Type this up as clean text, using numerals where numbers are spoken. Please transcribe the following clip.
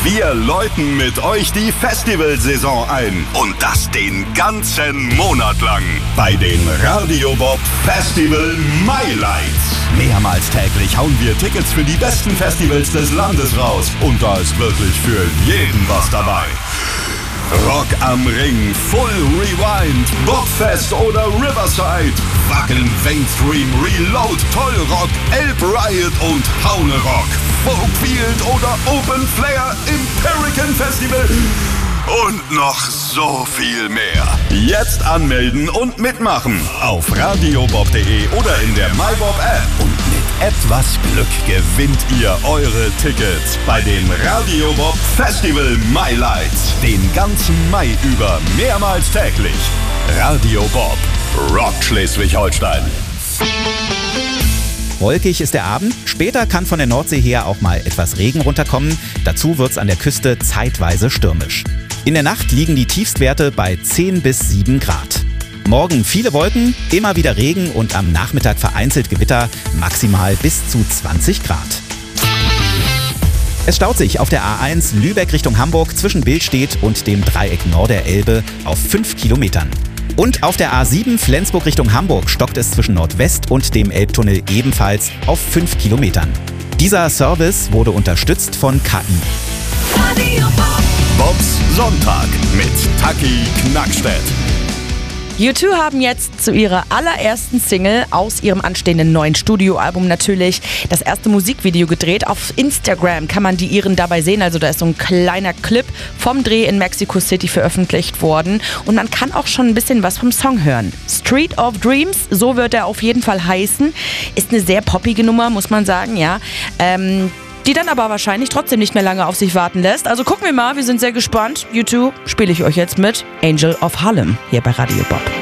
Wir läuten mit euch die Festivalsaison ein. Und das den ganzen Monat lang. Bei den Radio Bob Festival Highlights. Mehrmals täglich hauen wir Tickets für die besten Festivals des Landes raus. Und da ist wirklich für jeden was dabei. Rock am Ring, Full Rewind, Bobfest oder Riverside, Wacken, Mainstream, Reload, Tollrock, Elb Riot und Haune Rock, Folkfield oder Open Flair im Pelican Festival und noch so viel mehr. Jetzt anmelden und mitmachen auf radiobob.de oder in der MyBob App. Und mit etwas Glück gewinnt ihr eure Tickets bei den Radio Bob Festival Highlights. Den ganzen Mai über, mehrmals täglich. Radio Bob, Rock Schleswig-Holstein. Wolkig ist der Abend. Später kann von der Nordsee her auch mal etwas Regen runterkommen. Dazu wird's an der Küste zeitweise stürmisch. In der Nacht liegen die Tiefstwerte bei 10 bis 7 Grad. Morgen viele Wolken, immer wieder Regen und am Nachmittag vereinzelt Gewitter, maximal bis zu 20 Grad. Es staut sich auf der A1 Lübeck Richtung Hamburg zwischen Billstedt und dem Dreieck Norderelbe auf 5 Kilometern. Und auf der A7 Flensburg Richtung Hamburg stockt es zwischen Nordwest und dem Elbtunnel ebenfalls auf 5 Kilometern. Dieser Service wurde unterstützt von KI. Bobs Sonntag mit Taki Knackstedt. U2 haben jetzt zu ihrer allerersten Single aus ihrem anstehenden neuen Studioalbum natürlich das erste Musikvideo gedreht. Auf Instagram kann man die Iren dabei sehen. Also da ist so ein kleiner Clip vom Dreh in Mexico City veröffentlicht worden. Und man kann auch schon ein bisschen was vom Song hören. Street of Dreams, so wird er auf jeden Fall heißen. Ist eine sehr poppige Nummer, muss man sagen, ja. Die dann aber wahrscheinlich trotzdem nicht mehr lange auf sich warten lässt. Also gucken wir mal, wir sind sehr gespannt. U2 spiele ich euch jetzt mit Angel of Harlem hier bei Radio Bob.